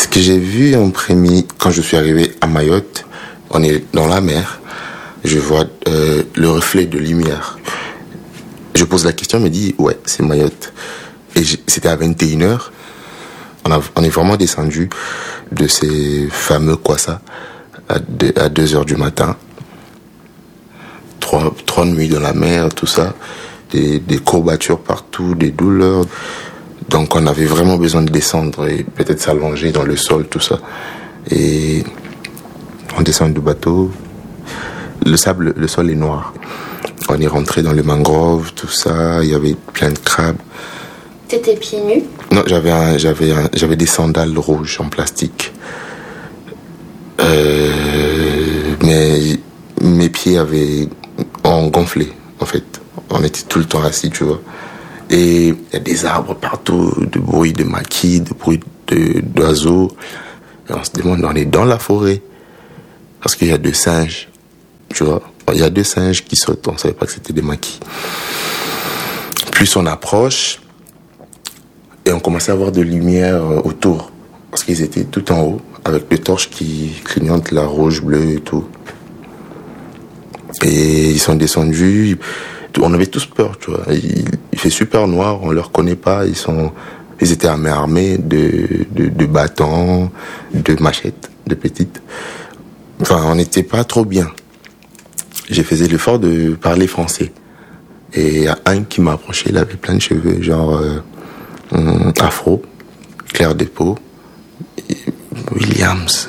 que j'ai vu en premier, quand je suis arrivé à Mayotte, on est dans la mer, je vois le reflet de lumière. Je pose la question, elle me dit, ouais, c'est Mayotte. Et c'était à 21h. On est vraiment descendu de ces fameux Kwassa à 2h du matin. Trois nuits dans la mer, tout ça. Des courbatures partout, des douleurs. Donc on avait vraiment besoin de descendre et peut-être s'allonger dans le sol, tout ça. Et on descend du bateau. Le sol est noir. On est rentré dans les mangroves, tout ça. Il y avait plein de crabes. T'étais pieds nus? Non, j'avais des sandales rouges en plastique. Mais mes pieds ont gonflé, en fait. On était tout le temps assis, tu vois. Et il y a des arbres partout, de bruit de maquis, de bruit d'oiseaux. Et on se demande, on est dans la forêt. Parce qu'il y a 2 singes, tu vois. Il y a 2 singes qui sautent, on ne savait pas que c'était des maquis. Plus on approche, et on commençait à avoir de lumière autour. Parce qu'ils étaient tout en haut, avec des torches qui clignotent, la rouge, bleue et tout. Et ils sont descendus. On avait tous peur, tu vois. Il fait super noir, on ne les reconnaît pas. Ils étaient armés de bâtons, de machettes, de petites. Enfin, on n'était pas trop bien. J'ai fait l'effort de parler français. Et il y a un qui m'a approché, il avait plein de cheveux, genre afro, clair de peau. Williams.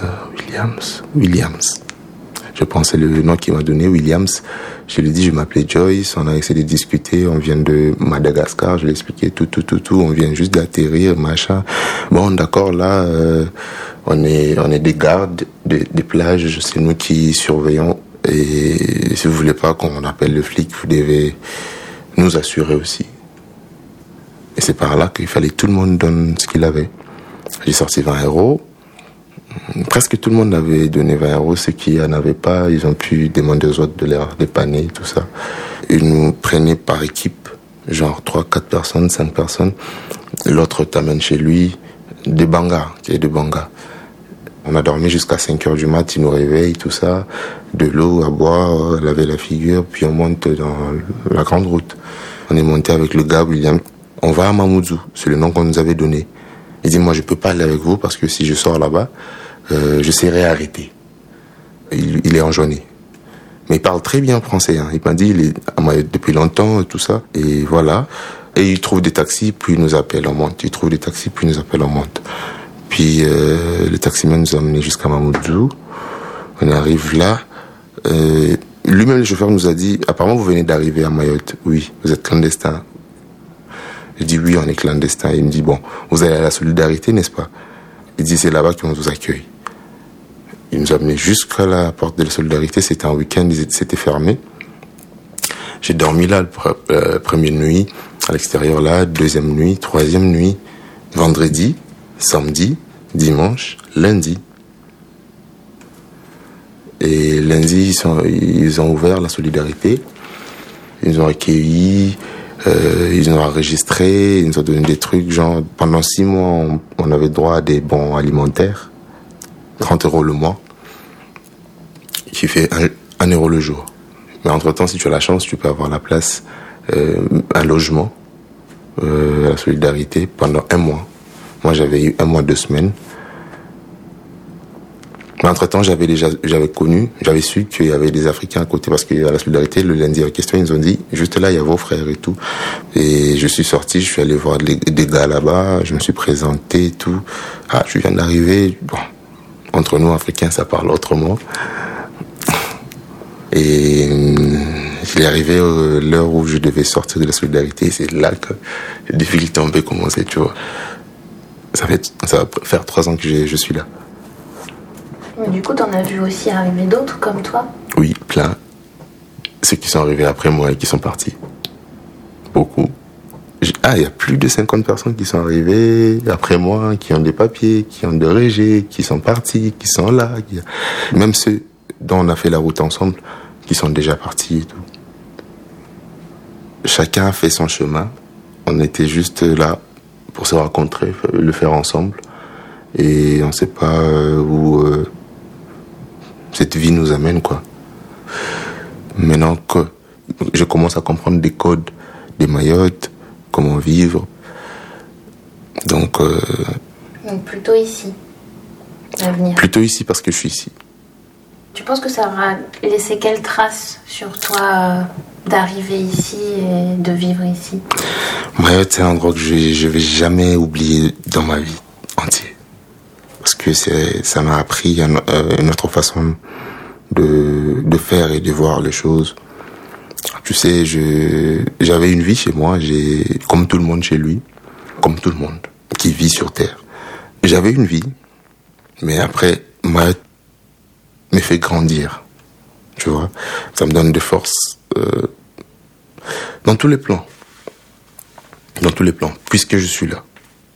Je pensais le nom qu'il m'a donné, Williams. Je lui ai dit, je m'appelais Joyce, on a essayé de discuter, on vient de Madagascar, je lui ai expliqué tout, on vient juste d'atterrir, machin. Bon, d'accord, là, on est des gardes des plages, c'est nous qui surveillons, et si vous voulez pas qu'on appelle le flic, vous devez nous assurer aussi. Et c'est par là qu'il fallait que tout le monde donne ce qu'il avait. J'ai sorti 20 €. Presque tout le monde avait donné 20 €. Ceux qui n'en avaient pas, ils ont pu demander aux autres de les dépanner, tout ça. Ils nous prenaient par équipe, genre 3, 4 personnes, 5 personnes. L'autre t'amène chez lui, des bangas. On a dormi jusqu'à 5h du mat, ils nous réveillent, tout ça. De l'eau à boire, laver la figure, puis on monte dans la grande route. On est monté avec le gars, William. On va à Mamoudzou, c'est le nom qu'on nous avait donné. Il dit, moi je peux pas aller avec vous parce que si je sors là-bas, je serai arrêté. Il est enjôné. Mais il parle très bien français. Hein. Il m'a dit, il est à Mayotte depuis longtemps, tout ça. Et voilà. Et il trouve des taxis, puis il nous appelle, on monte. Il trouve des taxis, puis il nous appelle, on monte. Puis le taximan nous a emmenés jusqu'à Mamoudzou. On arrive là. Lui-même, le chauffeur nous a dit, apparemment vous venez d'arriver à Mayotte. Oui, vous êtes clandestin. Je dis oui, on est clandestin. Il me dit, bon, vous allez à la solidarité, n'est-ce pas? Il dit, c'est là-bas qu'on vous accueille. Il nous a amenés jusqu'à la porte de la solidarité. C'était un week-end, c'était fermé. J'ai dormi là, première nuit, à l'extérieur là, deuxième nuit, troisième nuit, vendredi, samedi, dimanche, lundi. Et lundi, ils ont ouvert la solidarité. Ils nous ont accueillis. Ils nous ont enregistré, ils nous ont donné des trucs, genre pendant 6 mois, on avait droit à des bons alimentaires, 30 € le mois, qui fait 1 € le jour. Mais entre-temps, si tu as la chance, tu peux avoir la place, un logement, à la solidarité, pendant 1 mois. Moi, j'avais eu 1 mois, 2 semaines. Mais entre-temps, j'avais su qu'il y avait des Africains à côté, parce qu'à la solidarité, le lundi en question, ils nous ont dit, juste là, il y a vos frères et tout. Et je suis sorti, je suis allé voir des gars là-bas, je me suis présenté et tout. Ah, je viens d'arriver. Bon, entre nous, Africains, ça parle autrement. Et il est arrivé l'heure où je devais sortir de la solidarité, c'est là que les difficultés ont pu commencer, tu vois. Ça va faire 3 ans que je suis là. Mais du coup, t'en as vu aussi arriver d'autres comme toi? Oui, plein. Ceux qui sont arrivés après moi et qui sont partis. Beaucoup. Il y a plus de 50 personnes qui sont arrivées après moi, qui ont des papiers, qui ont des régés, qui sont partis, qui sont là. Même ceux dont on a fait la route ensemble, qui sont déjà partis et tout. Chacun a fait son chemin. On était juste là pour se rencontrer, le faire ensemble. et on ne sait pas où cette vie nous amène, quoi. Maintenant que je commence à comprendre des codes de Mayotte, comment vivre, donc plutôt ici, l'avenir. Plutôt ici parce que je suis ici. Tu penses que ça aura laissé quelle trace sur toi d'arriver ici et de vivre ici? Mayotte, c'est un endroit que je vais jamais oublier dans ma vie entière. Parce que ça m'a appris une autre façon de faire et de voir les choses. Tu sais, j'avais une vie chez moi, comme tout le monde chez lui, comme tout le monde qui vit sur Terre. J'avais une vie, mais après, Mayotte me fait grandir, tu vois. Ça me donne de force dans tous les plans. Dans tous les plans, puisque je suis là.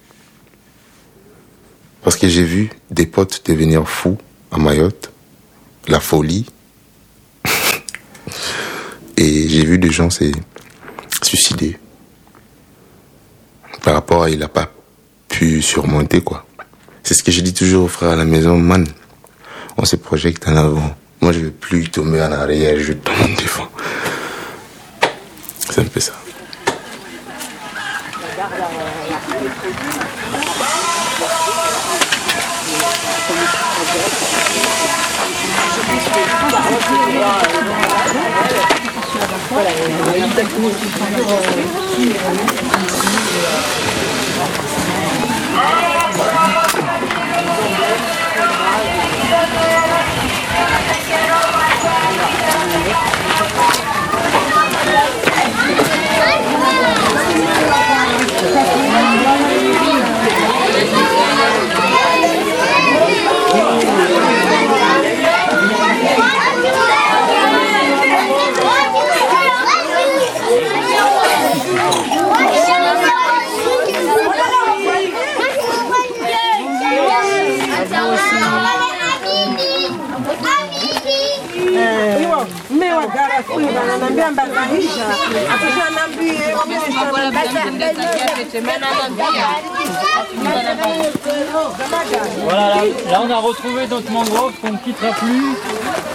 Parce que j'ai vu des potes devenir fous à Mayotte, la folie. Et j'ai vu des gens se suicider. Par rapport à il n'a pas pu surmonter, quoi. C'est ce que je dis toujours aux frères à la maison, man. On se projette en avant. Moi, je ne veux plus tomber en arrière, je tombe en devant. C'est un peu ça. Voilà, là on a retrouvé notre mangrove qu'on ne quittera plus.